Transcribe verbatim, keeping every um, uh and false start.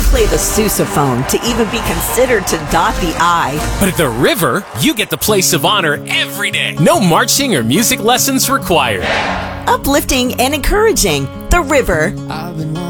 play the sousaphone to even be considered to dot the I. But at the River, you get the place of honor every day. No marching or music lessons required. Uplifting and encouraging. The River. I've been